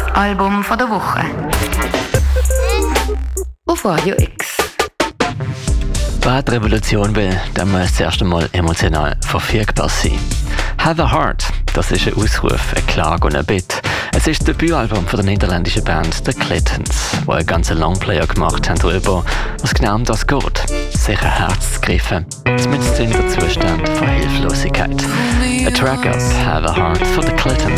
Album von der Woche. Auf Radio X. Wer die Revolution will, der muss zuerst einmal emotional verfügbar sein. Have a Heart, das ist ein Ausruf, eine Klage und ein Bitt. Es ist das Debütalbum von der niederländischen Band The Clintons, die einen ganzen Longplayer gemacht haben darüber, was genau um das geht. Sich ein Herz zu greifen, mitten in der Zustand von Hilflosigkeit. A Track Up, Have a Heart von The Clintons.